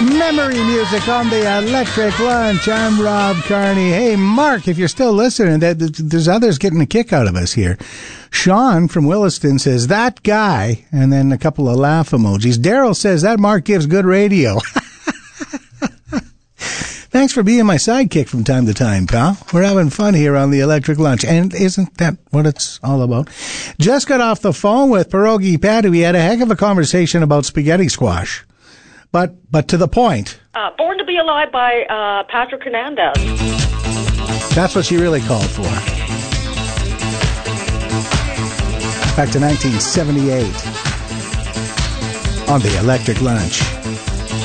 Memory music on the Electric Lunch. I'm Rob Carney. Hey, Mark, if you're still listening, there's others getting a kick out of us here. Sean from Williston says, that guy, and then a couple of laugh emojis. Daryl says, that Mark gives good radio. Thanks for being my sidekick from time to time, pal. We're having fun here on the Electric Lunch, and isn't that what it's all about? Just got off the phone with Pierogi Patty. We had a heck of a conversation about spaghetti squash. But to the point. Born to Be Alive by Patrick Hernandez. That's what she really called for. Back to 1978 on the Electric Lunch.